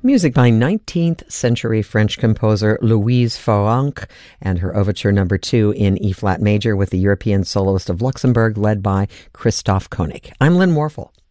Music by 19th century French composer Louise Farrenc and her Overture No. 2 in E-flat major with the European Soloist of Luxembourg led by Christoph Koenig. I'm Lynn Warfel.